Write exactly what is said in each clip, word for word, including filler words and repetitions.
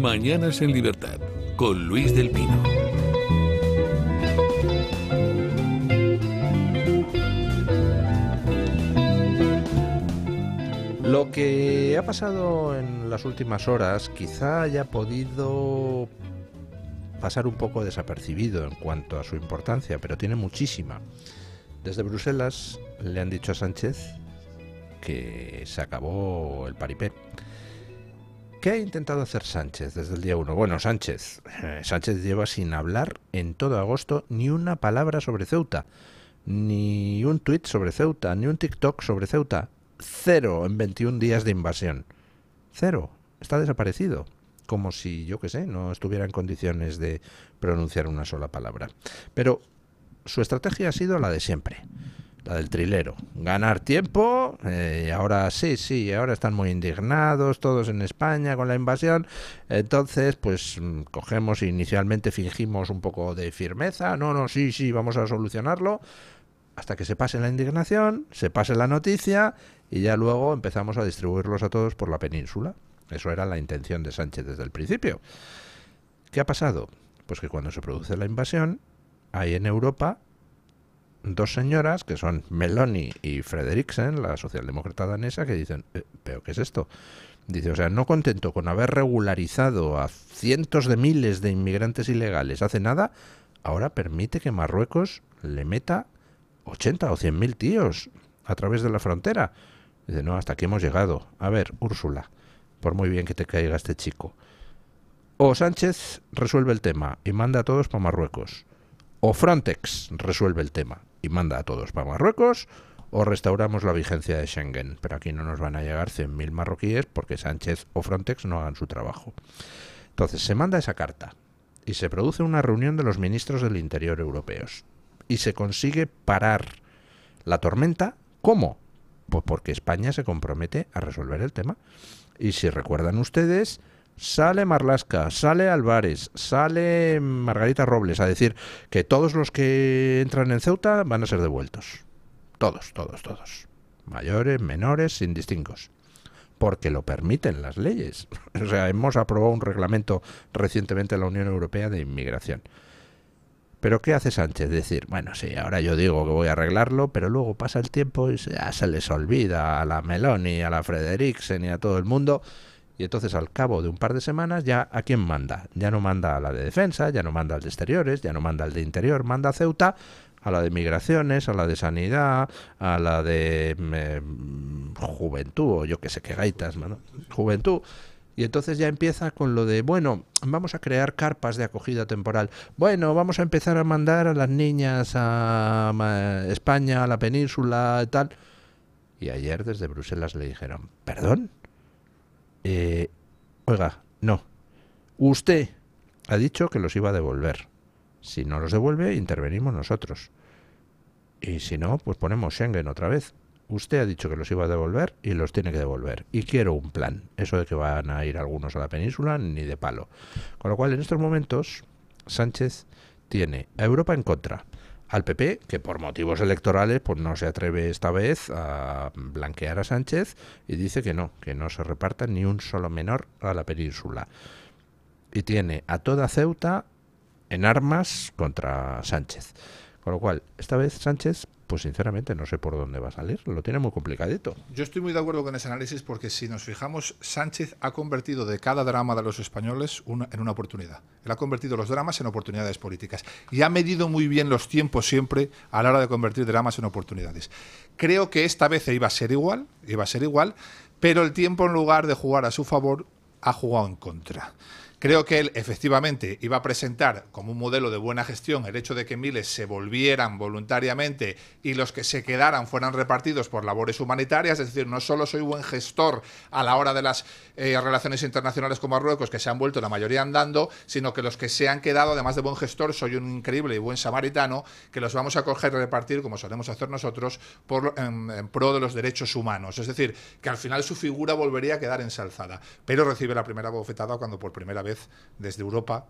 Mañanas en Libertad, con Luis del Pino. Lo que ha pasado en las últimas horas quizá haya podido pasar un poco desapercibido en cuanto a su importancia, pero tiene muchísima. Desde Bruselas le han dicho a Sánchez que se acabó el paripé. ¿Qué ha intentado hacer Sánchez desde el día uno? Bueno, Sánchez, eh, Sánchez lleva sin hablar en todo agosto ni una palabra sobre Ceuta, ni un tuit sobre Ceuta, ni un TikTok sobre Ceuta. Cero en veintiún días de invasión. Cero. Está desaparecido. Como si, yo qué sé, no estuviera en condiciones de pronunciar una sola palabra. Pero su estrategia ha sido la de siempre. La del trilero. Ganar tiempo. Eh, ahora sí, sí, ahora están muy indignados todos en España con la invasión. Entonces, pues cogemos, inicialmente fingimos un poco de firmeza. No, no, sí, sí, vamos a solucionarlo. Hasta que se pase la indignación, se pase la noticia y ya luego empezamos a distribuirlos a todos por la península. Eso era la intención de Sánchez desde el principio. ¿Qué ha pasado? Pues que cuando se produce la invasión, hay en Europa dos señoras, que son Meloni y Frederiksen, la socialdemócrata danesa, que dicen, eh, ¿pero qué es esto? Dice, o sea, no contento con haber regularizado a cientos de miles de inmigrantes ilegales hace nada, ahora permite que Marruecos le meta ochenta o cien mil tíos a través de la frontera. Dice, no, hasta aquí hemos llegado. A ver, Úrsula, por muy bien que te caiga este chico. O Sánchez resuelve el tema y manda a todos para Marruecos. O Frontex resuelve el tema y manda a todos para Marruecos. O restauramos la vigencia de Schengen. Pero aquí no nos van a llegar cien mil marroquíes porque Sánchez o Frontex no hagan su trabajo. Entonces se manda esa carta y se produce una reunión de los ministros del Interior europeos. Y se consigue parar la tormenta. ¿Cómo? Pues porque España se compromete a resolver el tema. Y si recuerdan ustedes, sale Marlaska, sale Álvarez, sale Margarita Robles a decir que todos los que entran en Ceuta van a ser devueltos. Todos, todos, todos. Mayores, menores, sin distingos. Porque lo permiten las leyes. O sea, hemos aprobado un reglamento recientemente en la Unión Europea de inmigración. ¿Pero qué hace Sánchez? Decir, bueno, sí, ahora yo digo que voy a arreglarlo, pero luego pasa el tiempo y ya se les olvida a la Meloni, a la Frederiksen y a todo el mundo. Y entonces al cabo de un par de semanas ya ¿a quién manda? Ya no manda a la de defensa, ya no manda al de exteriores, ya no manda al de interior, manda a Ceuta, a la de migraciones, a la de sanidad, a la de eh, juventud, o yo que sé qué gaitas, ¿no? Juventud. Y entonces ya empieza con lo de, bueno, vamos a crear carpas de acogida temporal. Bueno, vamos a empezar a mandar a las niñas a España, a la península y tal. Y ayer desde Bruselas le dijeron, ¿perdón? Eh, oiga, no. Usted ha dicho que los iba a devolver. Si no los devuelve, intervenimos nosotros. Y si no, pues ponemos Schengen otra vez. Usted ha dicho que los iba a devolver y los tiene que devolver. Y quiero un plan. Eso de que van a ir algunos a la península, ni de palo. Con lo cual, en estos momentos, Sánchez tiene a Europa en contra. Al P P, que por motivos electorales pues no se atreve esta vez a blanquear a Sánchez y dice que no, que no se reparta ni un solo menor a la península. Y tiene a toda Ceuta en armas contra Sánchez. Con lo cual, esta vez Sánchez, pues sinceramente no sé por dónde va a salir, lo tiene muy complicadito. Yo estoy muy de acuerdo con ese análisis porque si nos fijamos, Sánchez ha convertido de cada drama de los españoles una, en una oportunidad. Él ha convertido los dramas en oportunidades políticas y ha medido muy bien los tiempos siempre a la hora de convertir dramas en oportunidades. Creo que esta vez iba a ser igual, iba a ser igual, pero el tiempo en lugar de jugar a su favor ha jugado en contra. Creo que él efectivamente iba a presentar como un modelo de buena gestión el hecho de que miles se volvieran voluntariamente y los que se quedaran fueran repartidos por labores humanitarias, es decir, no solo soy buen gestor a la hora de las eh, relaciones internacionales con Marruecos, que se han vuelto la mayoría andando, sino que los que se han quedado, además de buen gestor, soy un increíble y buen samaritano, que los vamos a coger y repartir, como solemos hacer nosotros, por, en, en pro de los derechos humanos. Es decir, que al final su figura volvería a quedar ensalzada, pero recibe la primera bofetada cuando por primera vez desde Europa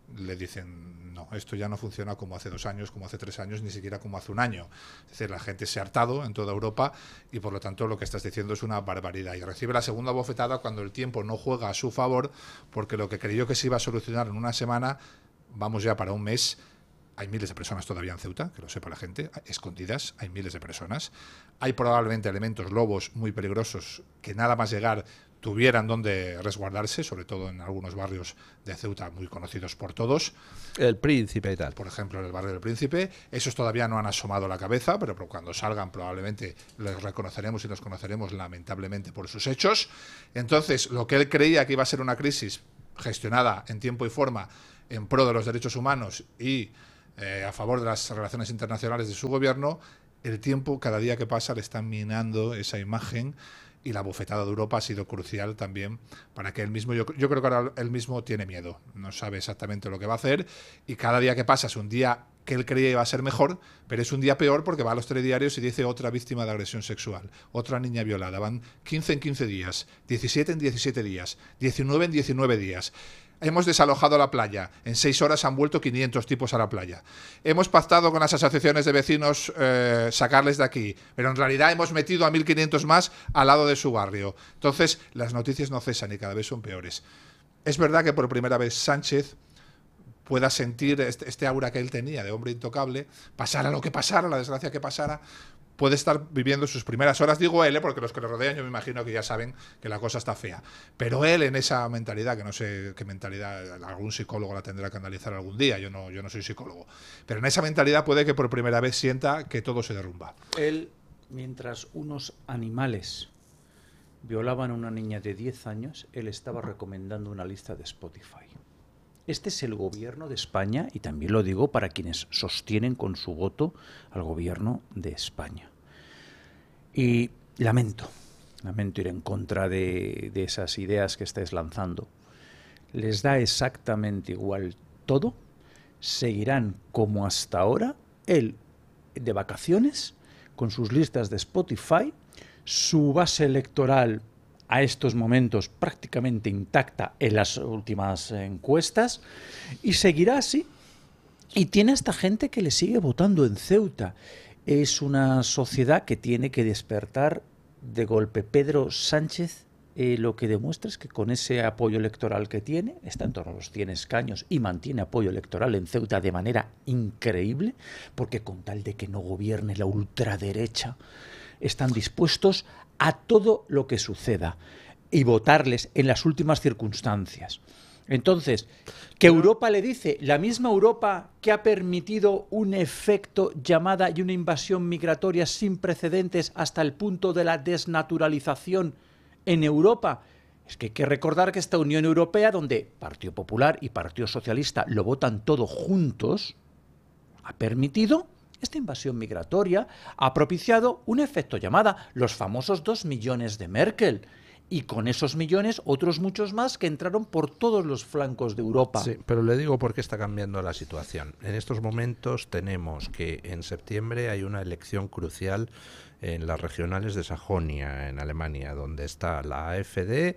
le dicen, no, esto ya no funciona como hace dos años, como hace tres años, ni siquiera como hace un año. Es decir, la gente se ha hartado en toda Europa y por lo tanto lo que estás diciendo es una barbaridad. Y recibe la segunda bofetada cuando el tiempo no juega a su favor, porque lo que creyó que se iba a solucionar en una semana, vamos ya para un mes. Hay miles de personas todavía en Ceuta, que lo sepa la gente, escondidas, hay miles de personas. Hay probablemente elementos lobos muy peligrosos que nada más llegar tuvieran donde resguardarse, sobre todo en algunos barrios de Ceuta muy conocidos por todos. El Príncipe y tal. Por ejemplo, en el barrio del Príncipe. Esos todavía no han asomado la cabeza, pero cuando salgan probablemente los reconoceremos y los conoceremos lamentablemente por sus hechos. Entonces, lo que él creía que iba a ser una crisis gestionada en tiempo y forma en pro de los derechos humanos y eh, a favor de las relaciones internacionales de su gobierno, el tiempo cada día que pasa le está minando esa imagen. Y la bofetada de Europa ha sido crucial también para que él mismo, yo, yo creo que ahora él mismo tiene miedo, no sabe exactamente lo que va a hacer y cada día que pasa es un día que él creía iba a ser mejor, pero es un día peor porque va a los telediarios y dice otra víctima de agresión sexual, otra niña violada, van quince en quince días, diecisiete en diecisiete días, diecinueve en diecinueve días. Hemos desalojado la playa. En seis horas han vuelto quinientos tipos a la playa. Hemos pactado con las asociaciones de vecinos eh, sacarles de aquí, pero en realidad hemos metido a mil quinientos más al lado de su barrio. Entonces, las noticias no cesan y cada vez son peores. Es verdad que por primera vez Sánchez pueda sentir este, este aura que él tenía de hombre intocable, pasara lo que pasara, la desgracia que pasara, puede estar viviendo sus primeras horas, digo él, ¿eh? Porque los que le rodean yo me imagino que ya saben que la cosa está fea. Pero él en esa mentalidad, que no sé qué mentalidad, algún psicólogo la tendrá que analizar algún día, yo no, yo no soy psicólogo, pero en esa mentalidad puede que por primera vez sienta que todo se derrumba. Él, mientras unos animales violaban a una niña de diez años, él estaba recomendando una lista de Spotify. Este es el gobierno de España, y también lo digo para quienes sostienen con su voto al gobierno de España. Y lamento, lamento ir en contra de, de esas ideas que estáis lanzando. Les da exactamente igual todo, seguirán como hasta ahora, él de vacaciones, con sus listas de Spotify, su base electoral a estos momentos prácticamente intacta en las últimas encuestas, y seguirá así. Y tiene hasta gente que le sigue votando en Ceuta. Es una sociedad que tiene que despertar de golpe. Pedro Sánchez eh, lo que demuestra es que con ese apoyo electoral que tiene, está en torno a los cien escaños y mantiene apoyo electoral en Ceuta de manera increíble, porque con tal de que no gobierne la ultraderecha, están dispuestos a todo lo que suceda y votarles en las últimas circunstancias. Entonces, que Europa le dice, la misma Europa que ha permitido un efecto llamada y una invasión migratoria sin precedentes hasta el punto de la desnaturalización en Europa. Es que hay que recordar que esta Unión Europea, donde Partido Popular y Partido Socialista lo votan todo juntos, ha permitido esta invasión migratoria, ha propiciado un efecto llamada, los famosos dos millones de Merkel. Y con esos millones, otros muchos más que entraron por todos los flancos de Europa. Sí, pero le digo por qué está cambiando la situación. En estos momentos tenemos que en septiembre hay una elección crucial en las regionales de Sajonia, en Alemania, donde está la AfD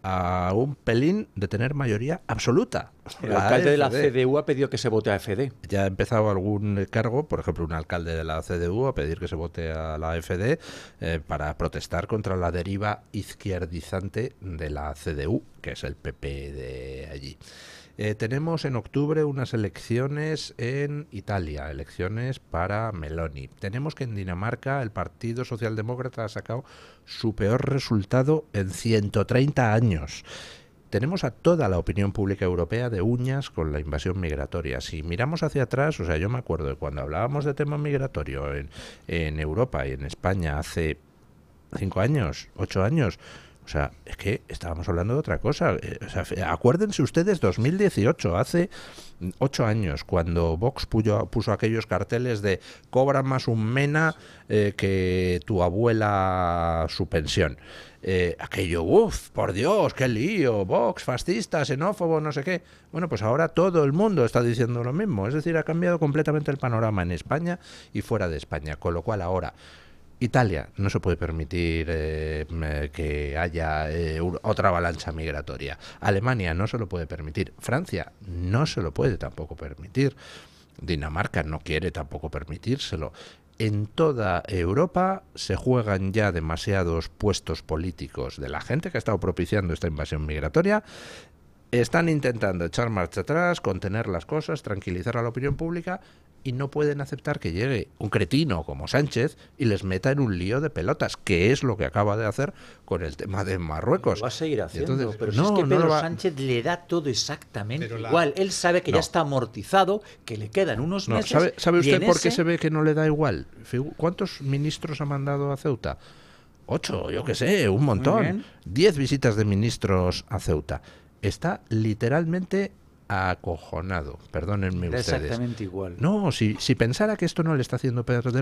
a un pelín de tener mayoría absoluta. El alcalde de la C D U ha pedido que se vote a AfD. Ya ha empezado algún cargo, por ejemplo, un alcalde de la C D U a pedir que se vote a la AfD eh, para protestar contra la deriva izquierdizante de la C D U, que es el P P de allí. Eh, tenemos en octubre unas elecciones en Italia, elecciones para Meloni. Tenemos que en Dinamarca el Partido Socialdemócrata ha sacado su peor resultado en ciento treinta años. Tenemos a toda la opinión pública europea de uñas con la invasión migratoria. Si miramos hacia atrás, o sea, yo me acuerdo de cuando hablábamos de tema migratorio en, en Europa y en España hace cinco años, ocho años, o sea, es que estábamos hablando de otra cosa. Eh, o sea, acuérdense ustedes, dos mil dieciocho, hace ocho años, cuando Vox puso, puso aquellos carteles de cobra más un mena eh, que tu abuela su pensión. Eh, aquello, uff, por Dios, qué lío, Vox, fascista, xenófobo, no sé qué. Bueno, pues ahora todo el mundo está diciendo lo mismo. Es decir, ha cambiado completamente el panorama en España y fuera de España. Con lo cual ahora Italia no se puede permitir eh, que haya eh, otra avalancha migratoria. Alemania no se lo puede permitir. Francia no se lo puede tampoco permitir. Dinamarca no quiere tampoco permitírselo. En toda Europa se juegan ya demasiados puestos políticos de la gente que ha estado propiciando esta invasión migratoria. Están intentando echar marcha atrás, contener las cosas, tranquilizar a la opinión pública, y no pueden aceptar que llegue un cretino como Sánchez y les meta en un lío de pelotas, que es lo que acaba de hacer con el tema de Marruecos. Lo va a seguir haciendo, Entonces, pero no, si es que no Pedro lo va- Sánchez le da todo exactamente Pero la- igual. Él sabe que No. ya está amortizado, que le quedan unos No, meses. ¿sabe, ¿sabe y usted en por qué ese- se ve que no le da igual? Figu- ¿Cuántos ministros ha mandado a Ceuta? Ocho, yo qué sé, un montón. bien. Diez visitas de ministros a Ceuta. Está literalmente acojonado, perdónenme Da ustedes. exactamente igual. No, si, si pensara que esto no le está haciendo perder